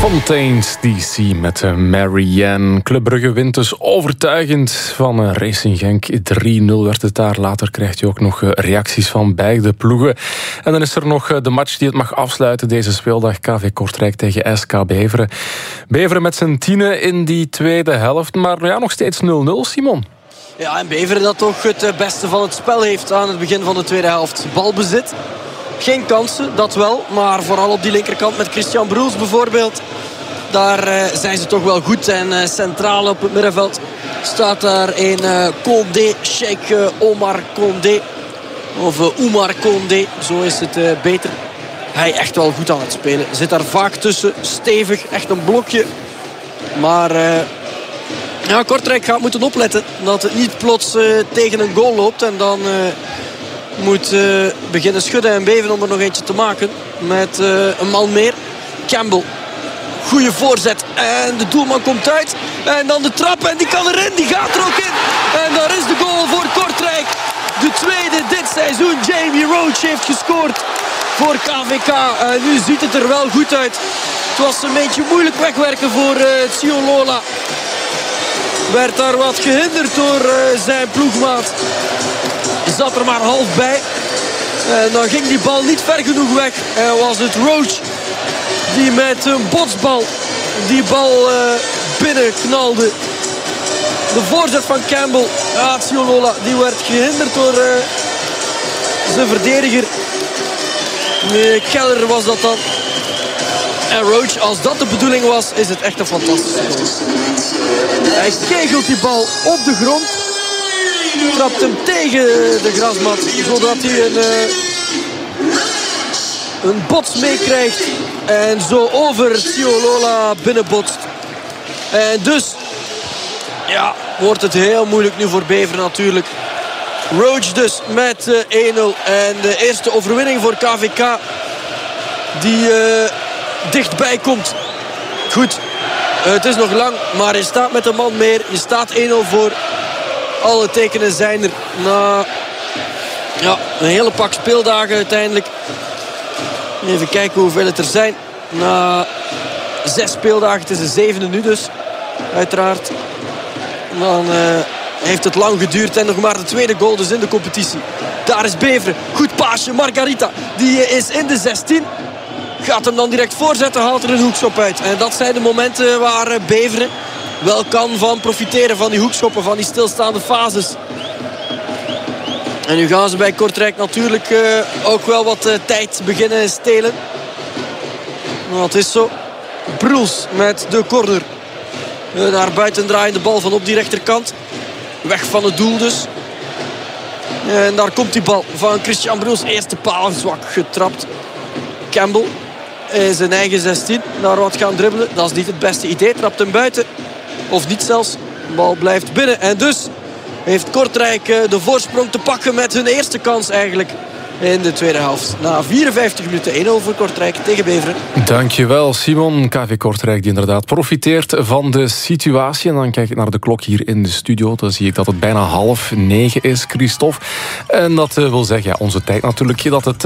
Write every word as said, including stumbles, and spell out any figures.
Fontaine's D C met Marianne. Club Brugge wint dus overtuigend van Racing Genk. drie nul werd het daar. Later krijgt je ook nog reacties van beide ploegen. En dan is er nog de match die het mag afsluiten deze speeldag. K V Kortrijk tegen S K Beveren. Beveren met zijn tienen in die tweede helft. Maar ja, nog steeds nul nul, Simon. Ja, en Beveren dat toch het beste van het spel heeft aan het begin van de tweede helft. Balbezit. Geen kansen, dat wel. Maar vooral op die linkerkant met Christian Bruls bijvoorbeeld. Daar uh, zijn ze toch wel goed. En uh, centraal op het middenveld staat daar een uh, Condé, Sheikh uh, Omar Condé. Of uh, Oumar Condé, zo is het uh, beter. Hij echt wel goed aan het spelen. Zit daar vaak tussen, stevig, echt een blokje. Maar uh, ja, Kortrijk gaat moeten opletten dat het niet plots uh, tegen een goal loopt. En dan... Uh, moet uh, beginnen schudden en beven om er nog eentje te maken. Met uh, een man meer. Campbell. Goeie voorzet. En de doelman komt uit. En dan de trap. En die kan erin. Die gaat er ook in. En daar is de goal voor Kortrijk. De tweede dit seizoen. Jamie Roach heeft gescoord voor K V K. En nu ziet het er wel goed uit. Het was een beetje moeilijk wegwerken voor uh, Tsiolola. Werd daar wat gehinderd door uh, zijn ploegmaat. Zat er maar half bij. En dan ging die bal niet ver genoeg weg. En was het Roach die met een botsbal die bal uh, binnen knalde. De voorzet van Campbell. Ja, Tsiolola, die werd gehinderd door uh, zijn verdediger. Nee, Keller was dat dan. En Roach, als dat de bedoeling was, is het echt een fantastische goal. Hij kegelt die bal op de grond. Trapt hem tegen de grasmat, zodat hij een, uh, een bots meekrijgt. En zo over Tsiolola binnenbotst. En dus ja, wordt het heel moeilijk nu voor Beveren natuurlijk. Roach dus met uh, één nul. En de eerste overwinning voor K V K die uh, dichtbij komt. Goed, uh, het is nog lang, maar je staat met een man meer. Je staat één nul voor. Alle tekenen zijn er na ja, een hele pak speeldagen uiteindelijk. Even kijken hoeveel het er zijn. Na zes speeldagen, het is de zevende nu dus. Uiteraard. Dan uh, heeft het lang geduurd en nog maar de tweede goal dus in de competitie. Daar is Beveren. Goed paasje. Margarita. Die is in de zestien. Gaat hem dan direct voorzetten. Haalt er een hoekschop uit. En dat zijn de momenten waar Beveren wel kan van profiteren van die hoekschoppen, van die stilstaande fases. En nu gaan ze bij Kortrijk natuurlijk uh, ook wel wat uh, tijd beginnen stelen. Dat is zo. Bruls met de corner. Uh, naar buiten draaiende bal van op die rechterkant. Weg van het doel dus. En daar komt die bal van Christian Bruls. Eerste paal zwak getrapt. Campbell in zijn eigen zestien. Daar wat gaan dribbelen. Dat is niet het beste idee. Trapt hem buiten. Of niet zelfs. De bal blijft binnen. En dus heeft Kortrijk de voorsprong te pakken met hun eerste kans eigenlijk in de tweede helft. Na vierenvijftig minuten één nul voor Kortrijk tegen Beveren. Dankjewel Simon. K V Kortrijk die inderdaad profiteert van de situatie. En dan kijk ik naar de klok hier in de studio. Dan zie ik dat het bijna half negen is, Christophe. En dat wil zeggen, ja, onze tijd natuurlijk, dat het